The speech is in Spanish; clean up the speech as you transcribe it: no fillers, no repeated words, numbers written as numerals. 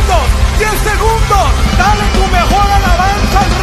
segundos, 10 segundos. Dale tu mejor alabanza al